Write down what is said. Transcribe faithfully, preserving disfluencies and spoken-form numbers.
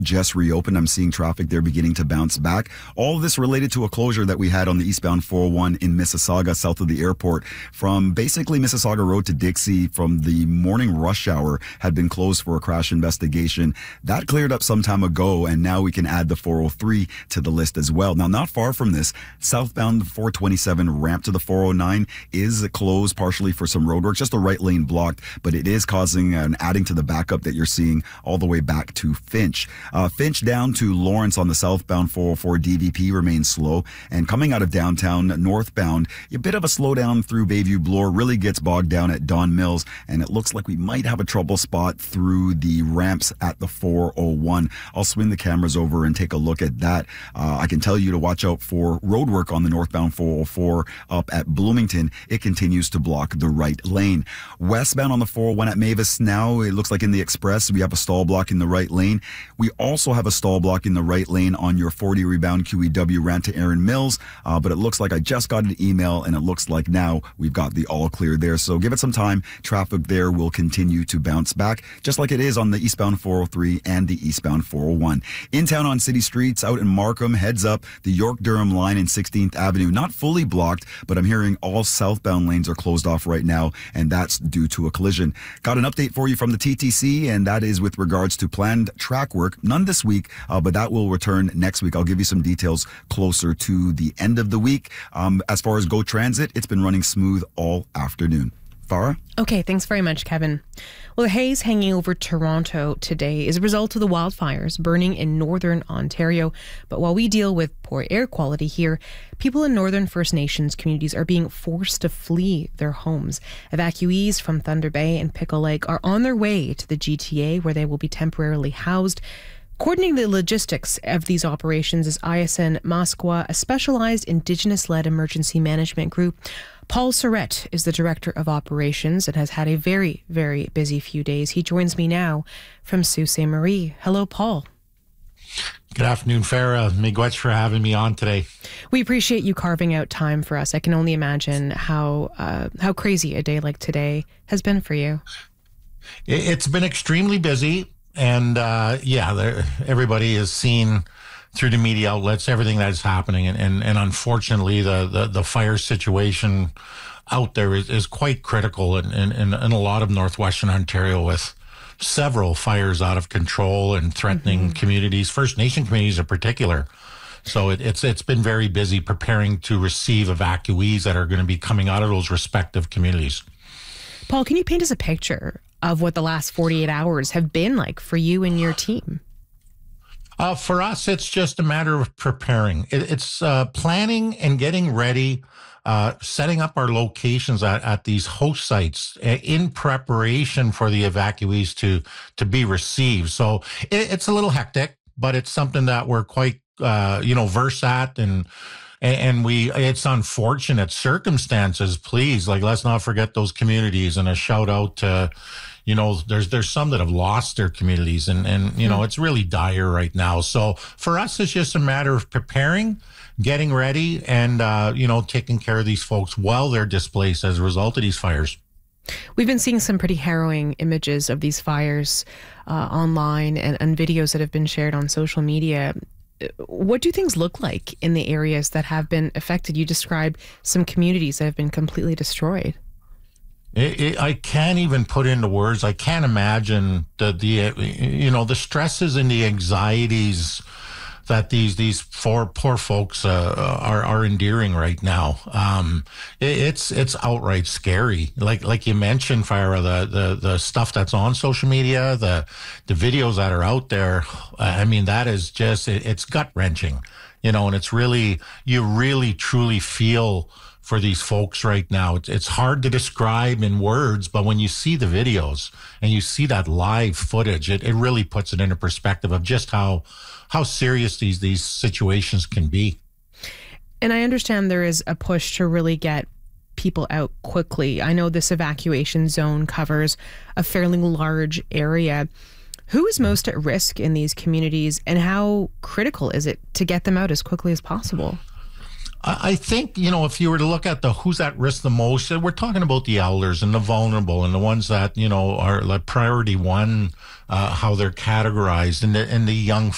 just reopened. I'm seeing traffic there beginning to bounce back. All of this related to a closure that we had on the eastbound four oh one in Mississauga, south of the airport, from basically Mississauga Road to Dixie from the morning rush hour had been closed for a crash investigation. That cleared up some time ago, and now we can add the four oh three to the list as well. Now, not far from this, southbound four twenty-seven ramp to the four oh nine is closed partially for some roadwork, just the right lane blocked, but it is causing and adding to the backup that you're seeing all the way back to Finch. Uh, Finch down to Lawrence on the southbound four oh four D V P remains slow. And coming out of downtown northbound, a bit of a slowdown through Bayview Bloor really gets bogged down at Don Mills. And it looks like we might have a trouble spot through the ramps at the four oh one. I'll swing the cameras over and take a look at that. Uh, I can tell you to watch out for roadwork on the northbound four oh four up at Bloomington. It continues to block the right lane. Westbound on the four oh one at Mavis now, it looks like in the express, we have a stall block in the right lane. We also have a stall block in the right lane on your forty rebound Q E W rant to Erin Mills, uh, but it looks like I just got an email and it looks like now we've got the all clear there. So give it some time. Traffic there will continue to bounce back, just like it is on the eastbound four oh three and the eastbound four oh one. In town on city streets out in Markham, heads up, the York-Durham line in sixteenth Avenue, not fully blocked, but I'm hearing all southbound lanes are closed off right now, and that's due to a collision. Got an update for you from the T T C, and that is with regards to planned track work. None this week, uh, but that will return next week. I'll give you some details closer to the end of the week. Um, as far as Go Transit, it's been running smooth all afternoon. Farah? Okay, thanks very much, Kevin. Well, the haze hanging over Toronto today is a result of the wildfires burning in northern Ontario. But while we deal with poor air quality here, people in northern First Nations communities are being forced to flee their homes. Evacuees from Thunder Bay and Pickle Lake are on their way to the G T A, where they will be temporarily housed. Coordinating the logistics of these operations is I S N Masqua, a specialized Indigenous-led emergency management group. Paul Surrett is the Director of Operations and has had a very, very busy few days. He joins me now from Sault Ste. Marie. Hello, Paul. Good afternoon, Farah. Miigwech for having me on today. We appreciate you carving out time for us. I can only imagine how uh, how crazy a day like today has been for you. It's been extremely busy. And uh, yeah, there, everybody has seen through the media outlets everything that is happening. And, and, and unfortunately, the, the, the fire situation out there is, is quite critical in, in, in a lot of northwestern Ontario, with several fires out of control and threatening mm-hmm. communities, First Nation communities in particular. So it, it's it's been very busy preparing to receive evacuees that are going to be coming out of those respective communities. Paul, can you paint us a picture of what the last forty-eight hours have been like for you and your team? Uh, for us, it's just a matter of preparing. It, it's uh, planning and getting ready, uh, setting up our locations at, at these host sites in preparation for the evacuees to to be received. So it, it's a little hectic, but it's something that we're quite, uh, you know, versed at. And And we, it's unfortunate circumstances, please. Like, let's not forget those communities. And a shout out to, you know, there's there's some that have lost their communities, and, and you know, it's really dire right now. So for us, it's just a matter of preparing, getting ready, and, uh, you know, taking care of these folks while they're displaced as a result of these fires. We've been seeing some pretty harrowing images of these fires uh, online and, and videos that have been shared on social media. What do things look like in the areas that have been affected? You described some communities that have been completely destroyed. It, it, I can't even put into words. I can't imagine the, the you know, the stresses and the anxieties that these these four poor folks uh, are are enduring right now. Um, it, it's it's outright scary. Like like you mentioned, Farah, the the the stuff that's on social media, the the videos that are out there. I mean, that is just it, it's gut wrenching, you know. And it's really, you really truly feel for these folks right now. It's, it's hard to describe in words, but when you see the videos and you see that live footage, it, it really puts it into perspective of just how how serious these these situations can be. And I understand there is a push to really get people out quickly. I know this evacuation zone covers a fairly large area. Who is most at risk in these communities, and how critical is it to get them out as quickly as possible? I think, you know, if you were to look at the who's at risk the most, we're talking about the elders and the vulnerable and the ones that, you know, are like priority one, uh, how they're categorized, and the, and the young